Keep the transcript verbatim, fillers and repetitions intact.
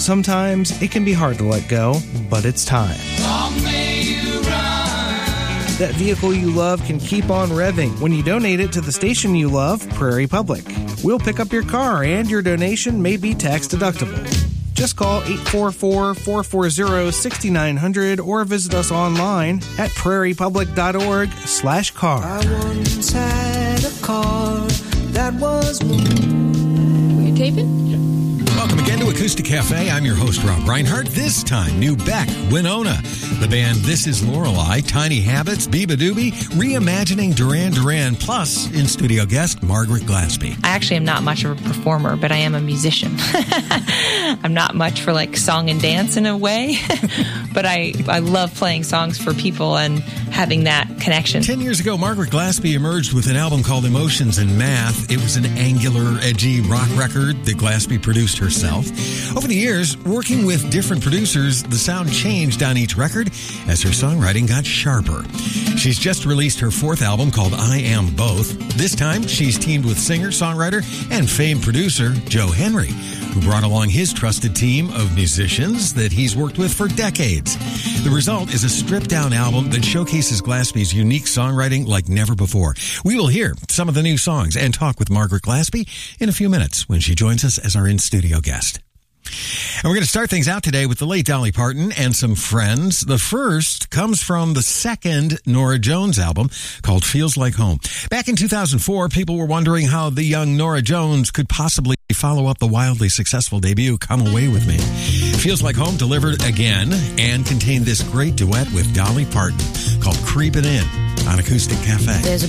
Sometimes it can be hard to let go, but it's time. Long may you run. That vehicle you love can keep on revving when you donate it to the station you love, Prairie Public. We'll pick up your car and your donation may be tax deductible. Just call eight four four, four four zero, six nine zero zero or visit us online at prairie public dot org slash car. I once had a car that was Were you taping? Welcome again to Acoustic Cafe. I'm your host, Rob Reinhardt. This time, new Beck, Winona. The band This Is Lorelei, Tiny Habits, Biba Doobie, reimagining Duran Duran, plus in-studio guest Margaret Glaspie. I actually am not much of a performer, but I am a musician. I'm not much for like song and dance in a way, but I, I love playing songs for people and having that connection. Ten years ago, Margaret Glaspie emerged with an album called Emotions and Math. It was an angular, edgy rock record that Glaspie produced herself. Over the years, working with different producers, the sound changed on each record as her songwriting got sharper. She's just released her fourth album called I Am Both. This time, she's teamed with singer, songwriter, and famed producer Joe Henry, who brought along his trusted team of musicians that he's worked with for decades. The result is a stripped-down album that showcases Glaspie's unique songwriting like never before. We will hear some of the new songs and talk with Margaret Glaspie in a few minutes when she joins us as our in-studio guest. And we're going to start things out today with the late Dolly Parton and some friends. The first comes from the second Norah Jones album called Feels Like Home. Back in two thousand four, people were wondering how the young Norah Jones could possibly follow up the wildly successful debut Come Away With Me. Feels Like Home delivered again and contained this great duet with Dolly Parton called Creepin' In on Acoustic Cafe. There's a